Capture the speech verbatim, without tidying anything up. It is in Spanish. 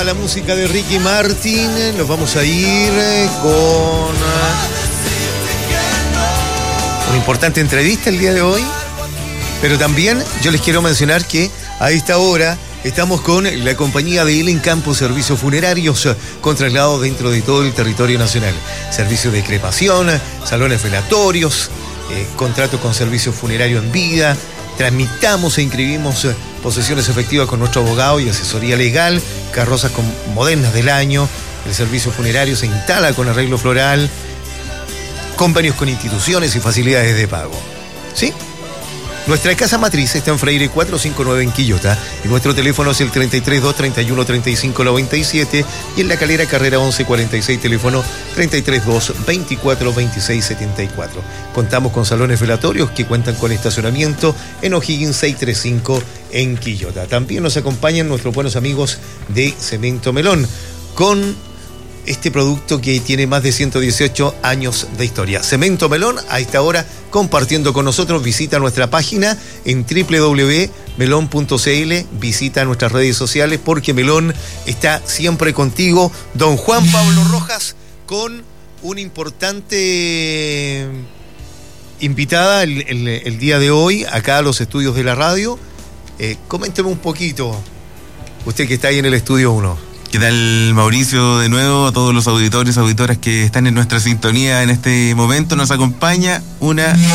a la música de Ricky Martin. Nos vamos a ir con una importante entrevista el día de hoy. Pero también yo les quiero mencionar que a esta hora estamos con la compañía de Elen Campos Servicios Funerarios con traslado dentro de todo el territorio nacional. Servicio de cremación, salones velatorios, eh, contrato con servicio funerario en vida. Tramitamos e inscribimos eh, posesiones efectivas con nuestro abogado y asesoría legal, carrozas con, modernas del año. El servicio funerario se instala con arreglo floral, convenios con instituciones y facilidades de pago. ¿Sí? Nuestra casa matriz está en Freire cuatrocientos cincuenta y nueve en Quillota y nuestro teléfono es el treinta y tres, dos treinta y uno, treinta y cinco noventa y siete y en La Calera Carrera once cuarenta y seis, teléfono treinta y tres, dos veinticuatro, veintiséis setenta y cuatro. Contamos con salones velatorios que cuentan con estacionamiento en O'Higgins seiscientos treinta y cinco en Quillota. También nos acompañan nuestros buenos amigos de Cemento Melón con este producto que tiene más de ciento dieciocho años de historia. Cemento Melón, a esta hora, compartiendo con nosotros. Visita nuestra página en doble u doble u doble u punto melón punto c l. Visita nuestras redes sociales porque Melón está siempre contigo. Don Juan Pablo Rojas, con una importante invitada el, el, el día de hoy, acá a los estudios de la radio. Eh, coménteme un poquito, usted que está ahí en el estudio uno. ¿Qué tal, Mauricio? De nuevo, a todos los auditores, auditoras que están en nuestra sintonía en este momento, nos acompaña una